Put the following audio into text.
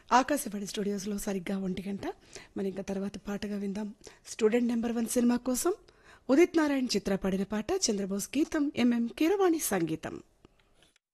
ఆకాశవాణి స్టూడియోస్లో సరిగ్గా 1 గంట. మరి ఇంకా తర్వాత పాటగా విందాం. స్టూడెంట్ నెంబర్ 1 సినిమా కోసం ఉదిత్ నారాయణ్ చిత్ర పాడిన పాట, చంద్రబోస్ గీతం, ఎంఎం కీరవాణి సంగీతం.